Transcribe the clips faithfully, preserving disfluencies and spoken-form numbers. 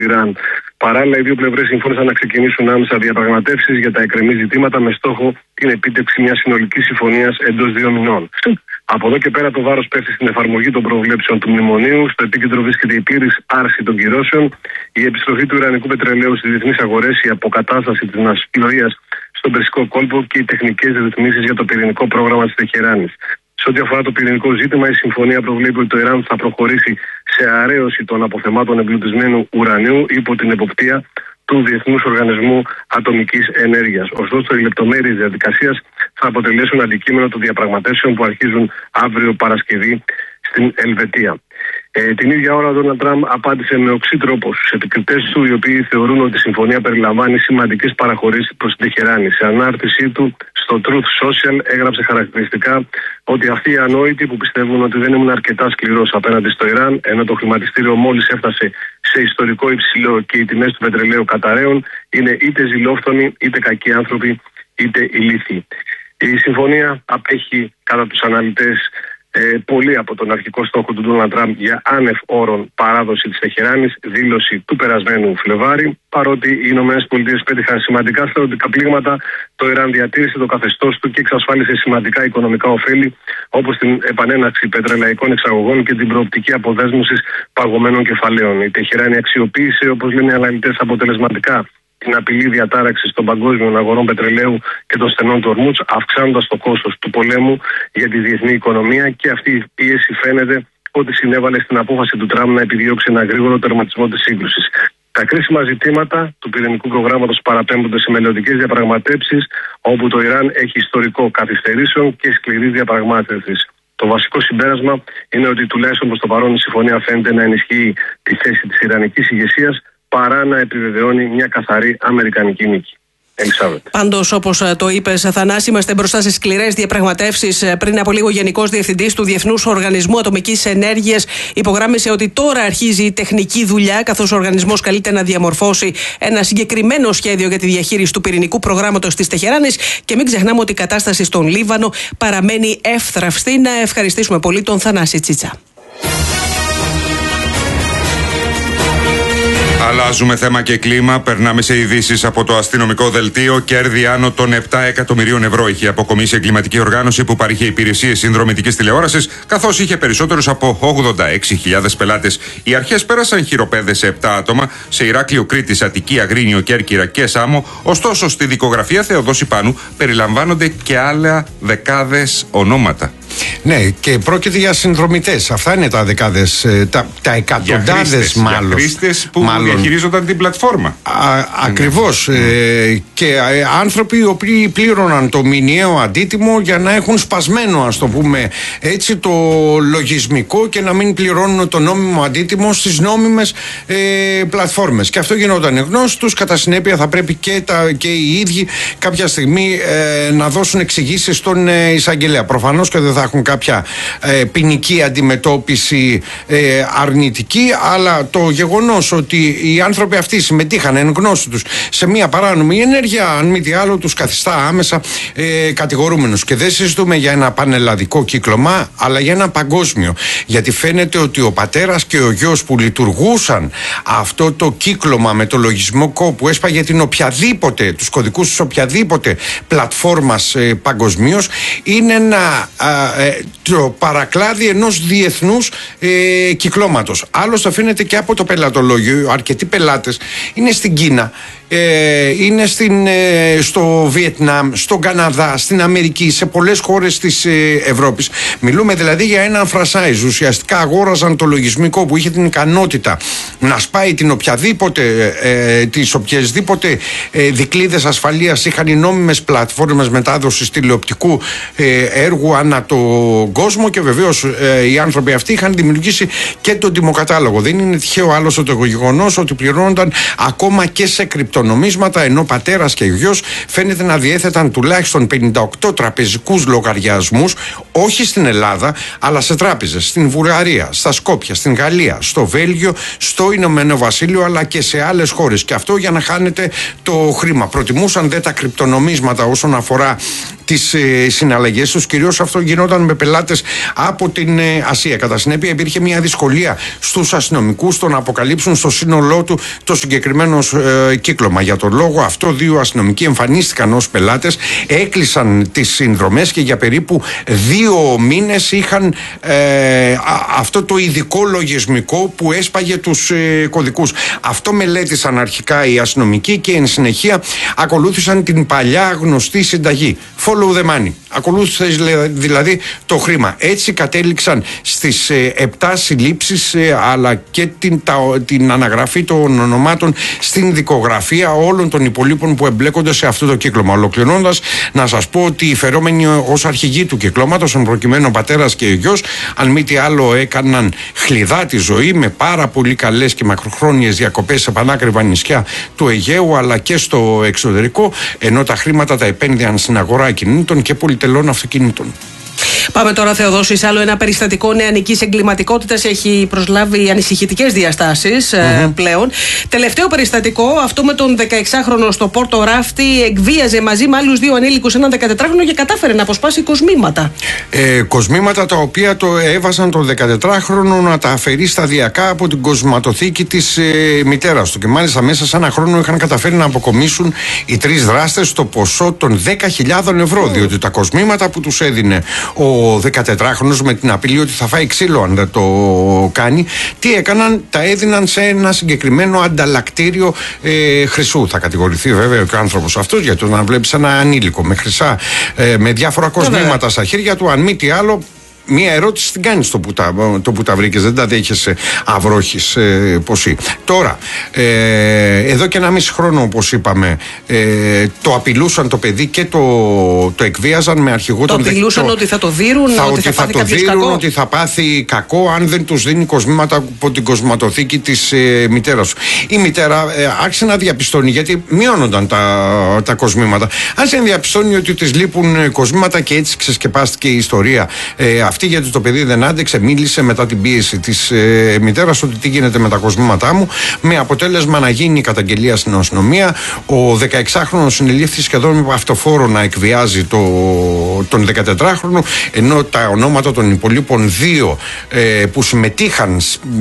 Ιράν. Παράλληλα, οι δύο πλευρές συμφώνησαν να ξεκινήσουν άμεσα διαπραγματεύσεις για τα εκκρεμή ζητήματα με στόχο την επίτευξη μιας συνολικής συμφωνίας εντός δύο μηνών. Από εδώ και πέρα, το βάρος πέφτει στην εφαρμογή των προβλέψεων του μνημονίου. Στο επίκεντρο βρίσκεται η πλήρης άρση των κυρώσεων, η επιστροφή του ιρανικού πετρελαίου στις διεθνείς αγορές, η αποκατάσταση της ναυσιπλοείας στον Περσικό κόλπο και οι τεχνικές ρυθμίσεις για το πυρηνικό πρόγραμμα της Τεχεράνης. Σε ό,τι αφορά το πυρηνικό ζήτημα, η συμφωνία προβλέπει ότι το Ιράν θα προχωρήσει σε αρέωση των αποθεμάτων εμπλουτισμένου ουρανίου υπό την εποπτεία του Διεθνούς Οργανισμού Ατομικής Ενέργειας. Ωστόσο, οι λεπτομέρειες διαδικασίας θα αποτελέσουν αντικείμενο των διαπραγματεύσεων που αρχίζουν αύριο Παρασκευή στην Ελβετία. Ε, την ίδια ώρα, ο Ντόναλντ Τραμπ απάντησε με οξύ τρόπο στους επικριτές του, οι οποίοι θεωρούν ότι η συμφωνία περιλαμβάνει σημαντικές παραχωρήσεις προς την Τεχεράνη. Σε ανάρτησή του στο Truth Social έγραψε χαρακτηριστικά ότι αυτοί οι ανόητοι που πιστεύουν ότι δεν ήμουν αρκετά σκληρός απέναντι στο Ιράν, ενώ το χρηματιστήριο μόλις έφτασε σε ιστορικό υψηλό και οι τιμές του πετρελαίου καταραίουν, είναι είτε ζηλόφθονοι, είτε κακοί άνθρωποι, είτε ηλίθιοι. Η συμφωνία απέχει κατά τους αναλυτές Ε, πολύ από τον αρχικό στόχο του Ντόναλντ Τραμπ για άνευ όρων παράδοση της Τεχεράνης, δήλωση του περασμένου Φλεβάρι. Παρότι οι Ηνωμένες Πολιτείες πέτυχαν σημαντικά στρατιωτικά πλήγματα, το Ιράν διατήρησε το καθεστώς του και εξασφάλισε σημαντικά οικονομικά ωφέλη, όπως την επανέναρξη πετρελαϊκών εξαγωγών και την προοπτική αποδέσμευση παγωμένων κεφαλαίων. Η Τεχεράνη αξιοποίησε, όπως λένε οι αναλυτές, αποτελεσματικά την απειλή διατάραξη των παγκόσμιων αγορών πετρελαίου και των στενών του Ορμούτς, αυξάνοντας το κόστος του πολέμου για τη διεθνή οικονομία, και αυτή η πίεση φαίνεται ότι συνέβαλε στην απόφαση του Τραμπ να επιδιώξει ένα γρήγορο τερματισμό της σύγκρουσης. Τα κρίσιμα ζητήματα του πυρηνικού προγράμματος παραπέμπονται σε μελλοντικές διαπραγματεύσεις, όπου το Ιράν έχει ιστορικό καθυστερήσεων και σκληρή διαπραγμάτευση. Το βασικό συμπέρασμα είναι ότι τουλάχιστον προς το παρόν η συμφωνία φαίνεται να ενισχύει τη θέση της ιρανικής ηγεσίας, παρά να επιβεβαιώνει μια καθαρή αμερικανική νίκη. Πάντως, όπως το είπες, Θανάση, είμαστε μπροστά σε σκληρές διαπραγματεύσεις. Πριν από λίγο, ο Γενικός Διευθυντής του Διεθνούς Οργανισμού Ατομικής Ενέργειας υπογράμμισε ότι τώρα αρχίζει η τεχνική δουλειά, καθώς ο οργανισμός καλείται να διαμορφώσει ένα συγκεκριμένο σχέδιο για τη διαχείριση του πυρηνικού προγράμματος της Τεχεράνης. Και μην ξεχνάμε ότι η κατάσταση στον Λίβανο παραμένει εύθραυστη. Να ευχαριστήσουμε πολύ τον Θανάση Τσίτσα. Αλλάζουμε θέμα και κλίμα. Περνάμε σε ειδήσεις από το αστυνομικό δελτίο. Κέρδη άνω των επτά εκατομμυρίων ευρώ είχε αποκομίσει η εγκληματική οργάνωση που παρήχε υπηρεσίες συνδρομητικής τηλεόρασης, καθώς είχε περισσότερους από ογδόντα έξι χιλιάδες πελάτες. Οι αρχές πέρασαν χειροπέδες σε επτά άτομα σε Ηράκλειο, Κρήτης, Αττική, Αγρίνιο, Κέρκυρα και Σάμο. Ωστόσο, στη δικογραφία Θεοδόση Πάνου περιλαμβάνονται και άλλα δεκάδες ονόματα. Ναι, και πρόκειται για συνδρομητές. Αυτά είναι τα δεκάδες, τα, τα εκατοντάδες μάλλον. Για χρήστες που μάλλον, διαχειρίζονταν την πλατφόρμα. Α, ακριβώς. Mm. Ε, και ε, άνθρωποι οι οποίοι πλήρωναν το μηνιαίο αντίτιμο για να έχουν σπασμένο, ας το πούμε έτσι, το λογισμικό και να μην πληρώνουν το νόμιμο αντίτιμο στις νόμιμες ε, πλατφόρμες. Και αυτό γινόταν γνώση τους. Κατά συνέπεια θα πρέπει και, τα, και οι ίδιοι κάποια στιγμή ε, να δώσουν εξηγήσεις στον ε, εισαγγελέα. Προφανώς και δεν θα έχουν κάποια ε, ποινική αντιμετώπιση ε, αρνητική, αλλά το γεγονός ότι οι άνθρωποι αυτοί συμμετείχαν εν γνώση τους σε μια παράνομη ενέργεια, αν μη τι άλλο, τους καθιστά άμεσα ε, κατηγορούμενους. Και δεν συζητούμε για ένα πανελλαδικό κύκλωμα, αλλά για ένα παγκόσμιο. Γιατί φαίνεται ότι ο πατέρας και ο γιος που λειτουργούσαν αυτό το κύκλωμα με το λογισμικό που έσπαγε την οποιαδήποτε, τους κωδικούς της οποιαδήποτε πλατφόρμας ε, παγκοσμίως, είναι ένα Ε, το παρακλάδι ενός διεθνούς ε, κυκλώματος. Άλλωστε φαίνεται και από το πελατολόγιο. Αρκετοί πελάτες είναι στην Κίνα, ε, είναι στην, ε, στο Βιετνάμ, στον Καναδά, στην Αμερική, σε πολλές χώρες της ε, Ευρώπης. Μιλούμε δηλαδή για έναν franchise. Ουσιαστικά αγόραζαν το λογισμικό που είχε την ικανότητα να σπάει την οποιαδήποτε, ε, τις οποιασδήποτε ε, δικλείδες ασφαλείας είχαν οι νόμιμες πλατφόρμες μετάδοσης τηλεοπτικού ε, έργου ανά τον κόσμο, και βεβαίως ε, οι άνθρωποι αυτοί είχαν δημιουργήσει και τον τιμοκατάλογο. Δεν είναι τυχαίο άλλωστε το γεγονός ότι πληρώνονταν ακόμα και σε κρυπτονομίσματα, ενώ πατέρας και γιος φαίνεται να διέθεταν τουλάχιστον πενήντα οκτώ τραπεζικούς λογαριασμούς, όχι στην Ελλάδα, αλλά σε τράπεζες στην Βουλγαρία, στα Σκόπια, στην Γαλλία, στο Βέλγιο, στο Ηνωμένο Βασίλειο, αλλά και σε άλλες χώρες. Και αυτό για να χάνεται το χρήμα. Προτιμούσαν δε τα κρυπτονομίσματα όσον αφορά τις ε, συναλλαγές τους. Κυρίως αυτό γινόταν με πελάτες από την ε, Ασία. Κατά συνέπεια υπήρχε μια δυσκολία στους αστυνομικούς στο να αποκαλύψουν στο σύνολό του το συγκεκριμένο ε, κύκλωμα. Για τον λόγο αυτό δύο αστυνομικοί εμφανίστηκαν ως πελάτες, έκλεισαν τις συνδρομές και για περίπου δύο μήνες είχαν ε, α, αυτό το ειδικό λογισμικό που έσπαγε τους ε, κωδικούς. Αυτό μελέτησαν αρχικά οι αστυνομικοί και εν συνεχεία ακολούθησαν την παλιά γνωστή συνταγή. Follow the money. Ακολούθησε δηλαδή το χρήμα. Έτσι κατέληξαν στις ε, επτά συλλήψεις ε, αλλά και την, τα, την αναγραφή των ονομάτων στην δικογραφία όλων των υπολείπων που εμπλέκονται σε αυτό το κύκλωμα. Ολοκληρώνοντας, να σας πω ότι οι φερόμενοι ως αρχηγοί του κυκλώματος, εν προκειμένου ο πατέρας και ο γιος, αν μη τι άλλο έκαναν χλιδά τη ζωή με πάρα πολύ καλές και μακροχρόνιες διακοπές σε πανάκριβα νησιά του Αιγαίου αλλά και στο εξωτερικό, ενώ τα χρήματα τα επένδυαν στην αγορά ακινήτων και πολυτελών αυτοκινήτων. Πάμε τώρα, Θεοδόση, σε άλλο ένα περιστατικό νεανικής εγκληματικότητας. Έχει προσλάβει ανησυχητικές διαστάσεις mm-hmm. ε, πλέον. Τελευταίο περιστατικό, αυτό με τον δεκαεξάχρονο στο Πόρτο Ράφτη, εκβίαζε μαζί με άλλους δύο ανήλικους έναν δεκατετράχρονο και κατάφερε να αποσπάσει κοσμήματα. Ε, κοσμήματα τα οποία το έβαζαν τον δεκατετράχρονο να τα αφαιρεί σταδιακά από την κοσματοθήκη της ε, μητέρας του. Και μάλιστα μέσα σε ένα χρόνο είχαν καταφέρει να αποκομίσουν οι τρεις δράστες το ποσό των δέκα χιλιάδες ευρώ. Mm. Διότι τα κοσμήματα που τους έδινε ο δεκατετράχρονος με την απειλή ότι θα φάει ξύλο αν δεν το κάνει, τι έκαναν, τα έδιναν σε ένα συγκεκριμένο ανταλλακτήριο ε, χρυσού. Θα κατηγορηθεί βέβαια και ο άνθρωπος αυτός για το να βλέπεις ένα ανήλικο με χρυσά, ε, με διάφορα κοσμήματα στα χέρια του, αν μη τι άλλο. Μία ερώτηση την κάνεις το που τα, το που τα βρήκες, δεν τα δέχεσαι αυρόχης ε, ποσή. Τώρα, ε, εδώ και ένα μισή χρόνο όπως είπαμε, ε, το απειλούσαν το παιδί και το, το εκβίαζαν με αρχηγό το τον απειλούσαν δεκτό, ότι θα το δίνουν, θα, ότι, ότι θα, θα, θα το δίνουν, κακό. ότι θα πάθει κακό αν δεν τους δίνει κοσμήματα από την κοσματοθήκη της ε, μητέρας σου. Η μητέρα ε, άρχισε να διαπιστώνει, γιατί μειώνονταν τα, τα κοσμήματα, άρχισε να διαπιστώνει ότι της λείπουν κοσμήματα και έτσι ξεσκεπάστηκε η ιστορία ε, αυτή, γιατί το παιδί δεν άντεξε, μίλησε μετά την πίεση της ε, μητέρας ότι τι γίνεται με τα κοσμήματά μου, με αποτέλεσμα να γίνει η καταγγελία στην αστυνομία. Ο δεκαεξάχρονος συνελήφθη σχεδόν με αυτοφόρο να εκβιάζει το, τον δεκατετράχρονο, ενώ τα ονόματα των υπολείπων δύο ε, που συμμετείχαν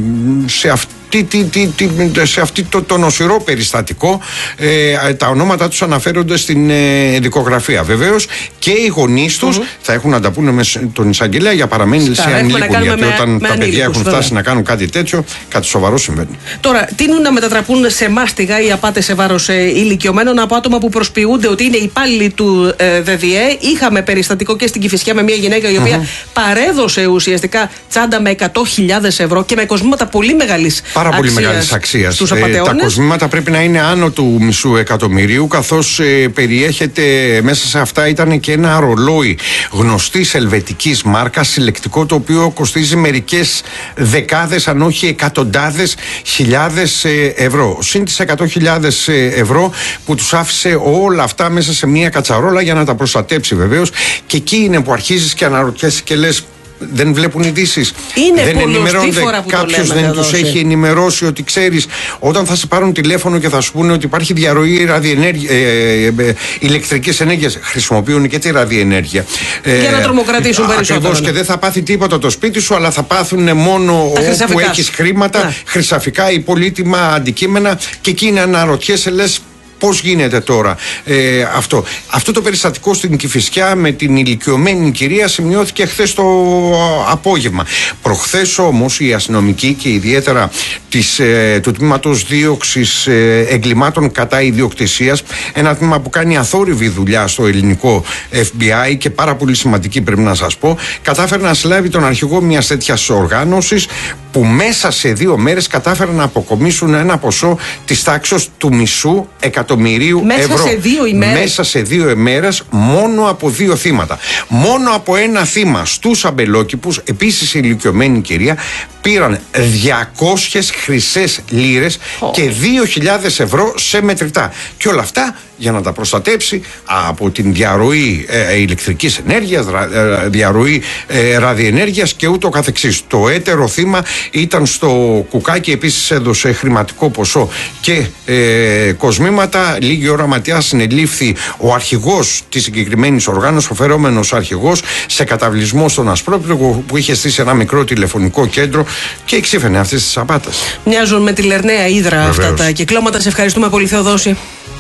σε αυτή Τι, τι, τι, τι, σε αυτό το, το νοσηρό περιστατικό, ε, τα ονόματα τους αναφέρονται στην ε, δικογραφία. Βεβαίως και οι γονείς τους mm-hmm. θα έχουν να τα πούνε με τον εισαγγελέα για παραμείνηση ανήλικων. Γιατί με, όταν με τα παιδιά έχουν φτάσει βέβαια. να κάνουν κάτι τέτοιο, κάτι σοβαρό συμβαίνει. Τώρα, τείνουν να μετατραπούν σε μάστιγα οι απάτες σε βάρος ε, ηλικιωμένων από άτομα που προσποιούνται ότι είναι υπάλληλοι του ε, ΔΔΕ. Είχαμε περιστατικό και στην Κηφισιά με μια γυναίκα η οποία mm-hmm. παρέδωσε ουσιαστικά τσάντα με εκατό χιλιάδες ευρώ και με κοσμήματα πολύ μεγάλης. Πάρα πολύ μεγάλη αξία. Ε, τα κοσμήματα πρέπει να είναι άνω του μισού εκατομμυρίου, καθώς ε, περιέχεται μέσα σε αυτά ήταν και ένα ρολόι γνωστής ελβετικής μάρκας, συλλεκτικό, το οποίο κοστίζει μερικές δεκάδες, αν όχι εκατοντάδες χιλιάδες ε, ευρώ. Συν τις εκατό χιλιάδες ε, ευρώ που τους άφησε όλα αυτά μέσα σε μια κατσαρόλα για να τα προστατέψει βεβαίως. Και εκεί είναι που αρχίζεις και αναρωτιέσαι και λες, δεν βλέπουν ειδήσεις. Δεν ενημερώνονται. Κάποιος δεν τους έχει ενημερώσει ότι ξέρεις, όταν θα σε πάρουν τηλέφωνο και θα σου πούνε ότι υπάρχει διαρροή ραδιενέργεια, ε, ε, ηλεκτρικής ενέργειας, χρησιμοποιούν και τη ραδιενέργεια. Για ε, να τρομοκρατήσουν περισσότερο. Ακριβώς, και δεν θα πάθει τίποτα το σπίτι σου, αλλά θα πάθουν μόνο όπου έχεις χρήματα, ναι. χρυσαφικά ή πολύτιμα αντικείμενα, και εκεί είναι αναρωτιέσαι, λες, πώς γίνεται τώρα ε, αυτό. Αυτό το περιστατικό στην Κηφισιά με την ηλικιωμένη κυρία σημειώθηκε χθες το απόγευμα. Προχθές όμως οι αστυνομικοί και ιδιαίτερα της, ε, του τμήματος δίωξης ε, εγκλημάτων κατά ιδιοκτησίας, ένα τμήμα που κάνει αθόρυβη δουλειά στο ελληνικό εφ μπι άι και πάρα πολύ σημαντική πρέπει να σας πω, κατάφερε να συλλάβει τον αρχηγό μιας τέτοιας οργάνωσης που μέσα σε δύο μέρες κατάφεραν να αποκομίσουν ένα ποσό της τάξης του μισού εκατομμυρίου μέσα ευρώ. Σε δύο ημέρες. Μέσα σε δύο ημέρες, μόνο από δύο θύματα. Μόνο από ένα θύμα στους αμπελόκηπους, επίσης η ηλικιωμένη κυρία, πήραν διακόσιες χρυσές λίρες oh. και δύο χιλιάδες ευρώ σε μετρητά. Και όλα αυτά για να τα προστατέψει από την διαρροή ε, ηλεκτρικής ενέργειας, ρα, ε, διαρροή ε, ραδιενέργειας και ούτω καθεξής. Το έτερο θύμα ήταν στο κουκάκι, επίσης έδωσε χρηματικό ποσό και ε, κοσμήματα. Μετά, λίγη ώρα ματιά, συνελήφθη ο αρχηγός της συγκεκριμένης οργάνωσης, ο φερόμενος αρχηγός, σε καταβλισμό στον Ασπρόπυργο, που είχε στήσει ένα μικρό τηλεφωνικό κέντρο και εξήφαινε αυτές τις απάτες. Μοιάζουν με τη Λερναία Ύδρα αυτά τα κυκλώματα. Σε ευχαριστούμε πολύ, Θεοδόση.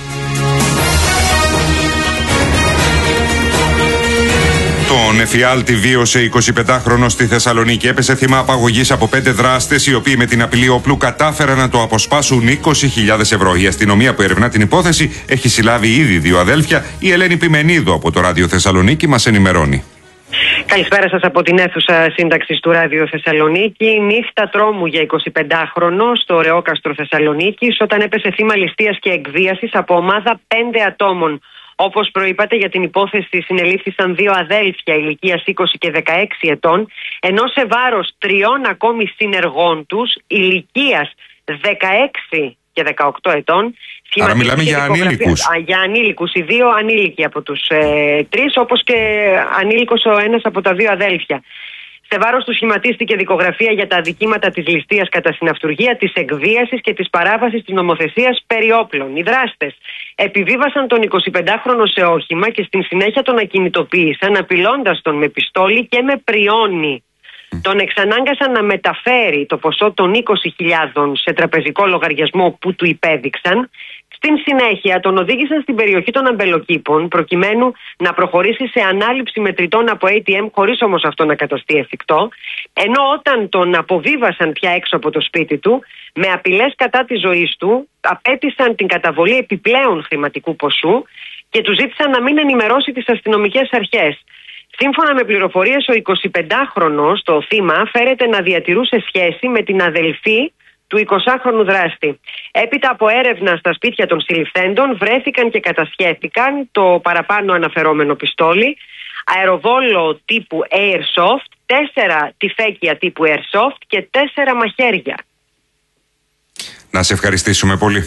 Τον εφιάλτη βίωσε εικοσιπεντάχρονος στη Θεσσαλονίκη. Έπεσε θύμα απαγωγής από πέντε δράστες, οι οποίοι με την απειλή όπλου κατάφεραν να το αποσπάσουν είκοσι χιλιάδες ευρώ. Η αστυνομία που ερευνά την υπόθεση έχει συλλάβει ήδη δύο αδέλφια. Η Ελένη Πιμενίδου από το Ράδιο Θεσσαλονίκη μας ενημερώνει. Καλησπέρα σας από την αίθουσα σύνταξης του Ράδιο Θεσσαλονίκη. Νύχτα τρόμου για εικοσιπεντάχρονο στο Ωρεόκαστρο Θεσσαλονίκης, όταν έπεσε θύμα ληστείας και εκβίασης από ομάδα πέντε ατόμων. Όπως προείπατε, για την υπόθεση συνελήφθησαν δύο αδέλφια ηλικίας είκοσι και δεκαέξι ετών, ενώ σε βάρος τριών ακόμη συνεργών τους ηλικίας δεκαέξι και δεκαοκτώ ετών. Άρα μιλάμε για ανήλικους. Για ανήλικους, οι δύο ανήλικοι από τους ε, τρεις, όπως και ανήλικος ο ένας από τα δύο αδέλφια. Σε βάρος του σχηματίστηκε δικογραφία για τα αδικήματα της ληστείας κατά συναυτουργία, της εκβίασης και της παράβασης της νομοθεσίας περί όπλων. Οι δράστες επιβίβασαν τον εικοσιπεντάχρονο σε όχημα και στην συνέχεια τον ακινητοποίησαν, απειλώντας τον με πιστόλι και με πριόνι. Τον εξανάγκασαν να μεταφέρει το ποσό των είκοσι χιλιάδων σε τραπεζικό λογαριασμό που του υπέδειξαν. Στην συνέχεια τον οδήγησαν στην περιοχή των αμπελοκήπων, προκειμένου να προχωρήσει σε ανάληψη μετρητών από έι τι εμ, χωρίς όμως αυτό να καταστεί εφικτό. Ενώ όταν τον αποβίβασαν πια έξω από το σπίτι του, με απειλές κατά της ζωής του, απέτησαν την καταβολή επιπλέον χρηματικού ποσού και του ζήτησαν να μην ενημερώσει τις αστυνομικές αρχές. Σύμφωνα με πληροφορίες, ο εικοσιπεντάχρονος, το θύμα, φέρεται να διατηρούσε σχέση με την αδελφή του εικοσάχρονου δράστη. Έπειτα από έρευνα στα σπίτια των συλληφθέντων, βρέθηκαν και κατασχέθηκαν το παραπάνω αναφερόμενο πιστόλι, αεροβόλο τύπου Airsoft, τέσσερα τυφέκια τύπου Airsoft και τέσσερα μαχαίρια. Να σε ευχαριστήσουμε πολύ.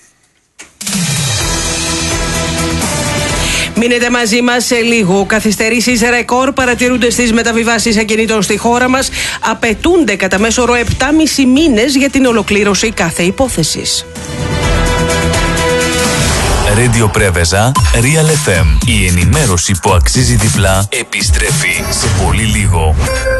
Μείνετε μαζί μας σε λίγο. Καθυστερήσεις ρεκόρ παρατηρούνται στις μεταβιβάσεις ακινήτων στη χώρα μας. Απαιτούνται κατά μέσο όρο επτά και μισό μήνες για την ολοκλήρωση κάθε υπόθεσης. Radio Πρέβεζα, Real εφ εμ. Η ενημέρωση που αξίζει διπλά επιστρέφει σε πολύ λίγο.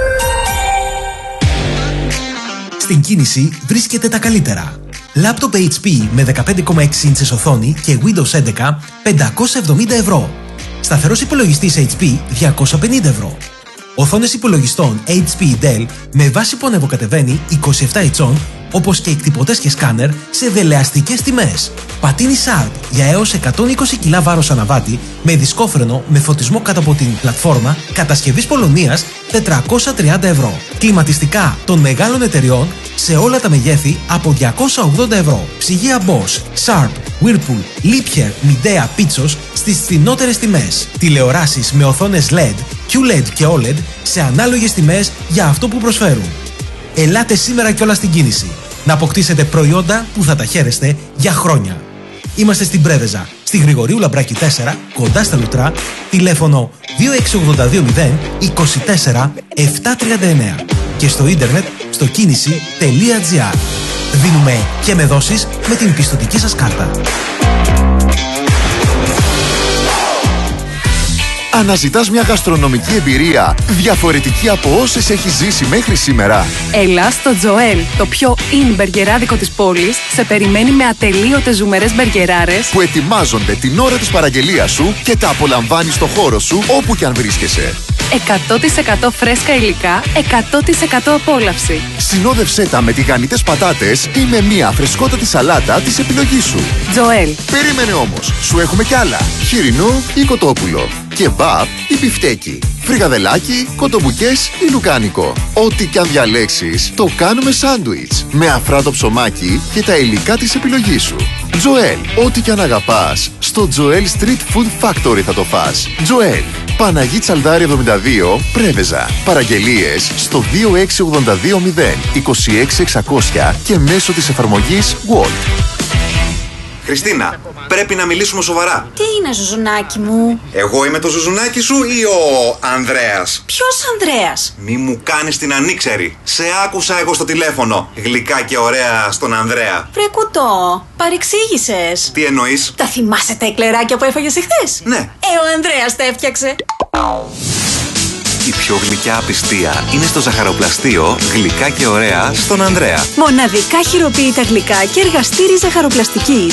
Στην κίνηση βρίσκεται τα καλύτερα. Λάπτοπ έιτς πι με δεκαπέντε κόμμα έξι ίντσες οθόνη και Windows έντεκα πεντακόσια εβδομήντα ευρώ. Σταθερός υπολογιστής έιτς πι διακόσια πενήντα ευρώ. Οθόνες υπολογιστών έιτς πι Dell με βάση που ανεβοκατεβαίνει είκοσι επτά ιντσών, όπως και εκτυπωτές και σκάνερ σε δελεαστικές τιμές. Πατίνι Sharp για έως εκατόν είκοσι κιλά βάρος αναβάτη με δισκόφρενο με φωτισμό κάτω από την πλατφόρμα, κατασκευής Πολωνίας τετρακόσια τριάντα ευρώ. Κλιματιστικά των μεγάλων εταιριών σε όλα τα μεγέθη από διακόσια ογδόντα ευρώ. Ψυγεία Bosch, Sharp, Whirlpool, Liebherr, Midea, Pitsos στις φθηνότερες τιμές. Τηλεοράσεις με οθόνες ελ ι ντι, κιου ελ ι ντι και ο ελ ι ντι σε ανάλογες τιμές για αυτό που προσφέρουν. Ελάτε σήμερα κιόλας στην κίνηση να αποκτήσετε προϊόντα που θα τα χαίρεστε για χρόνια. Είμαστε στην Πρέβεζα, στη Γρηγορίου Λαμπράκη τέσσερα, κοντά στα Λουτρά, τηλέφωνο δύο έξι οκτώ δύο μηδέν είκοσι τέσσερα επτακόσια τριάντα εννέα και στο ίντερνετ στο κίνηση τελεία τζι άρ. Δίνουμε και με δόσεις με την πιστωτική σας κάρτα. Αναζητάς μια γαστρονομική εμπειρία διαφορετική από όσες έχεις ζήσει μέχρι σήμερα? Έλα στο Τζοέλ, το πιο in μπεργκεράδικο της πόλης, σε περιμένει με ατελείωτες ζουμερές μπεργκεράρες που ετοιμάζονται την ώρα της παραγγελίας σου και τα απολαμβάνεις στο χώρο σου όπου κι αν βρίσκεσαι. εκατό τοις εκατό φρέσκα υλικά, εκατό τοις εκατό απόλαυση. Συνόδευσέ τα με τηγανιτές πατάτες ή με μια φρεσκότατη σαλάτα της επιλογής σου. Τζοέλ. Περίμενε όμως, σου έχουμε κι άλλα. Χοιρινό ή κοτόπουλο. Κεμπάπ ή μπιφτέκι. Φρικαδελάκι, κοτομπουκές ή λουκάνικο. Ό,τι κι αν διαλέξεις, το κάνουμε σάντουιτς. Με αφράτο ψωμάκι και τα υλικά της επιλογής σου. Τζοέλ. Ό,τι κι αν αγαπάς, στο Τζοέλ Street Food Factory θα το φας. Τζοέλ. Παναγί Τσαλδάρη εβδομήντα δύο, Πρέβεζα. Παραγγελίες στο δύο έξι οκτώ δύο μηδέν είκοσι έξι εξακόσια και μέσω της εφαρμογής World. Χριστίνα, πρέπει να μιλήσουμε σοβαρά. Τι είναι, Ζουζουνάκι μου? Εγώ είμαι το Ζουζουνάκι σου ή ο Ανδρέας? Ποιος Ανδρέας? Μη μου κάνεις την ανήξερη. Σε άκουσα εγώ στο τηλέφωνο. Γλυκά και ωραία στον Ανδρέα. Βρε κουτό, παρεξήγησες. Τι εννοείς? Τα θυμάσαι τα εκλεράκια που έφαγες εχθές? Ναι. Ε, ο Ανδρέας τα έφτιαξε. Η πιο γλυκιά απιστία είναι στο ζαχαροπλαστείο Γλυκά και ωραία στον Ανδρέα. Μοναδικά χειροποίητα γλυκά και εργαστήρι ζαχαροπλαστικής.